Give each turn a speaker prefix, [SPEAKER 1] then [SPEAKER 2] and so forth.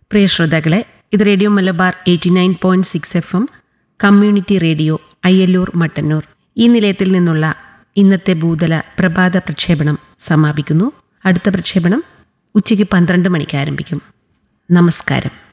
[SPEAKER 1] പ്രിയ ശ്രോതാക്കളെ, ഇത് radio Malabar 89.6 FM community radio Ayyallur Mattannur. ഈ നിലയത്തിൽ നിന്നുള്ള ഇന്നത്തെ ഭൂതല പ്രഭാത പ്രക്ഷേപണം സമാപിക്കുന്നു. അടുത്ത പ്രക്ഷേപണം ഉച്ചയ്ക്ക് 12 മണിക്ക് ആരംഭിക്കും. നമസ്കാരം.